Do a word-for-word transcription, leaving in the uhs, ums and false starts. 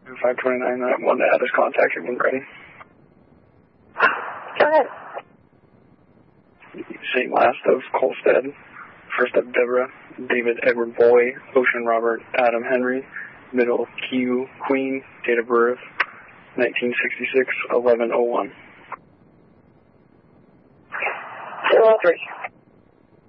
five twenty-nine, I want to add his contact when ready. Go ahead. Saint Last of Colstead, first of Deborah, David Edward Boy, Ocean Robert Adam Henry, middle Q Queen, date of birth nineteen sixty-six, eleven oh one. zero three.